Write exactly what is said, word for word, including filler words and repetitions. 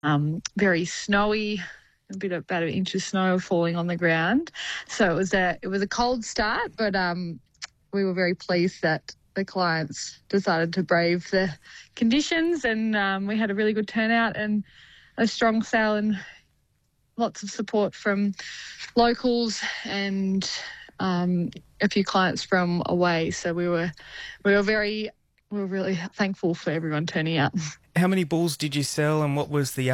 um, very snowy, a bit of, about an inch of snow falling on the ground. So it was a it was a cold start, but um, we were very pleased that the clients decided to brave the conditions, and um, we had a really good turnout and a strong sale and lots of support from locals and um, a few clients from away. So we were we were very we were really thankful for everyone turning out. How many bulls did you sell, and what was the